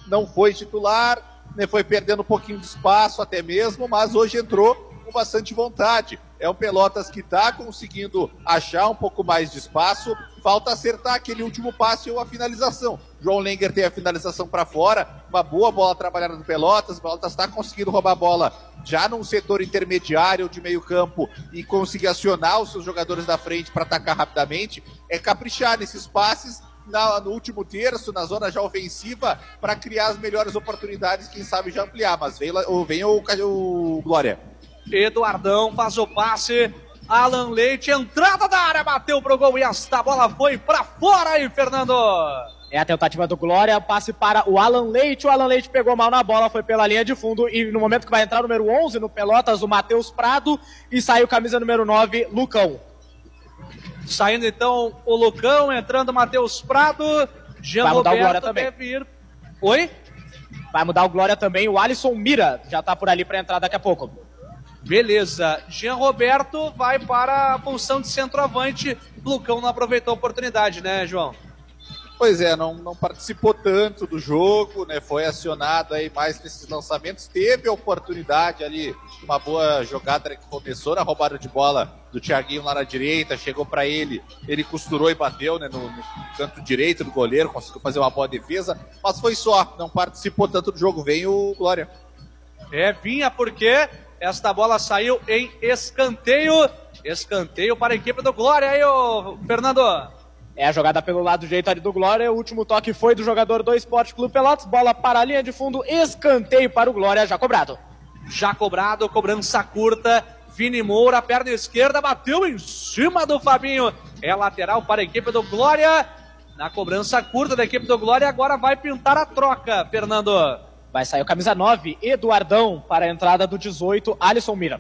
não foi titular, né, foi perdendo um pouquinho de espaço até mesmo, mas hoje entrou com bastante vontade. É um Pelotas que está conseguindo achar um pouco mais de espaço, falta acertar aquele último passe ou a finalização. João Lenger tem a finalização para fora, uma boa bola trabalhada do Pelotas, o Pelotas está conseguindo roubar a bola já num setor intermediário de meio campo e conseguir acionar os seus jogadores da frente para atacar rapidamente, é caprichar nesses passes no último terço, na zona já ofensiva, para criar as melhores oportunidades, quem sabe já ampliar, mas vem o Glória. Eduardão faz o passe, Alan Leite, entrada da área, bateu pro gol e esta bola foi pra fora aí, Fernando. É a tentativa do Glória, passe para o Alan Leite pegou mal na bola, foi pela linha de fundo e no momento que vai entrar o número 11 no Pelotas, o Matheus Prado, e saiu camisa número 9, Lucão. Saindo então o Lucão, entrando o Matheus Prado, Jean Roberto deve ir. Oi? Vai mudar o Glória também, o Alisson Mira já tá por ali para entrar daqui a pouco. Beleza, Jean Roberto vai para a função de centroavante. Lucão não aproveitou a oportunidade, né, João? Pois é, não participou tanto do jogo, né? Foi acionado aí mais nesses lançamentos, teve a oportunidade ali, uma boa jogada que começou na roubada de bola do Thiaguinho lá na direita, chegou para ele costurou e bateu, né, no canto direito do goleiro, conseguiu fazer uma boa defesa, mas foi só, não participou tanto do jogo. Vem o Glória. Vinha porque esta bola saiu em escanteio para a equipe do Glória aí, ô Fernando. É a jogada pelo lado direito ali do Glória, o último toque foi do jogador do Esporte Clube Pelotas, bola para a linha de fundo, escanteio para o Glória, já cobrado. Já cobrado, cobrança curta, Vini Moura, perna esquerda, bateu em cima do Fabinho, é lateral para a equipe do Glória, na cobrança curta da equipe do Glória, agora vai pintar a troca, Fernando. Vai sair o camisa 9, Eduardão, para a entrada do 18, Alisson Mira.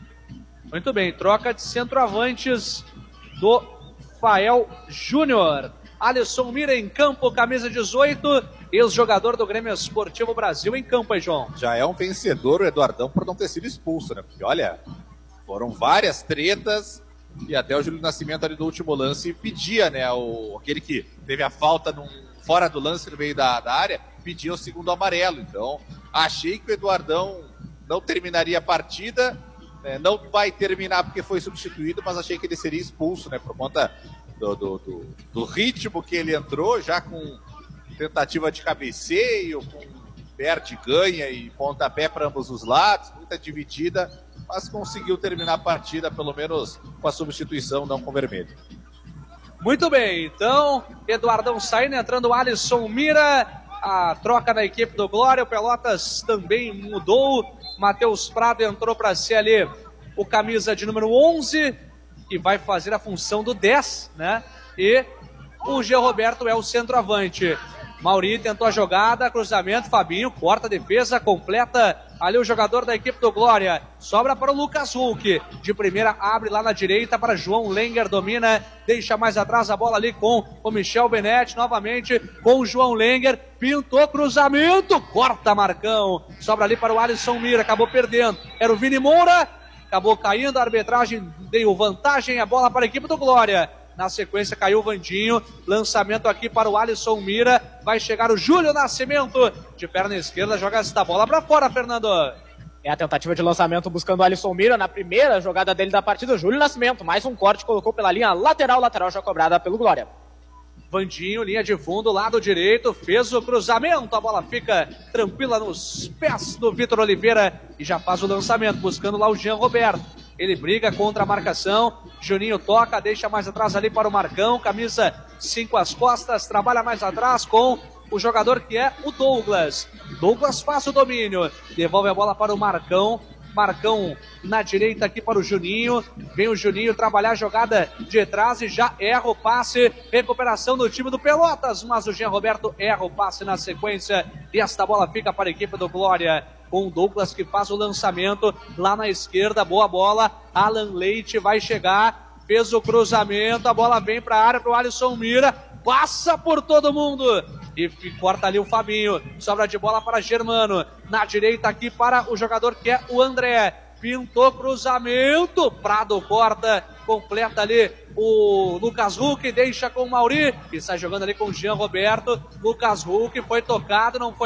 Muito bem, troca de centroavantes do Fael Júnior. Alisson Mira em campo, camisa 18, ex-jogador do Grêmio Esportivo Brasil em campo, aí, João. Já é um vencedor o Eduardão por não ter sido expulso, né? Porque, olha, foram várias tretas e até o Júlio Nascimento ali no último lance pedia, né? Aquele que teve a falta fora do lance no meio da área, pedia o segundo amarelo. Então, achei que o Eduardão não terminaria a partida, né? Não vai terminar porque foi substituído, mas achei que ele seria expulso, né? Por conta do ritmo que ele entrou, já com tentativa de cabeceio, com perde, ganha e pontapé para ambos os lados, muita dividida, mas conseguiu terminar a partida, pelo menos com a substituição, não com vermelho. Muito bem, então, Eduardão saindo, entrando o Alisson Mira, a troca da equipe do Glória, o Pelotas também mudou, Matheus Prado entrou para ser ali o camisa de número 11, que vai fazer a função do 10, né? E o Jean Roberto é o centroavante. Mauri tentou a jogada, cruzamento, Fabinho corta a defesa, completa ali o jogador da equipe do Glória. Sobra para o Lucas Hulk. De primeira abre lá na direita para João Lenger, domina, deixa mais atrás a bola ali com o Michel Benetti, novamente com o João Lenger, pintou cruzamento, corta Marcão. Sobra ali para o Alisson Mira, acabou perdendo. Era o Vini Moura, acabou caindo, a arbitragem deu vantagem, a bola para a equipe do Glória. Na sequência caiu o Vandinho, lançamento aqui para o Alisson Mira, vai chegar o Júlio Nascimento, de perna esquerda, joga esta bola para fora, Fernando. É a tentativa de lançamento buscando o Alisson Mira, na primeira jogada dele da partida, o Júlio Nascimento, mais um corte, colocou pela linha lateral já cobrada pelo Glória. Vandinho, linha de fundo, lado direito, fez o cruzamento, a bola fica tranquila nos pés do Vitor Oliveira e já faz o lançamento, buscando lá o Jean Roberto. Ele briga contra a marcação, Juninho toca, deixa mais atrás ali para o Marcão, camisa 5 às costas, trabalha mais atrás com o jogador que é o Douglas. Douglas faz o domínio, devolve a bola para o Marcão, Marcão na direita aqui para o Juninho, vem o Juninho trabalhar a jogada de trás e já erra o passe, recuperação do time do Pelotas, mas o Jean Roberto erra o passe na sequência e esta bola fica para a equipe do Glória, com o Douglas que faz o lançamento lá na esquerda, boa bola, Alan Leite vai chegar, fez o cruzamento, a bola vem para a área para o Alisson Mira, passa por todo mundo e corta ali o Fabinho, sobra de bola para Germano, na direita aqui para o jogador que é o André, pintou cruzamento, Prado corta, completa ali o Lucas Hulk, deixa com o Mauri e sai jogando ali com o Jean Roberto, Lucas Hulk foi tocado, não foi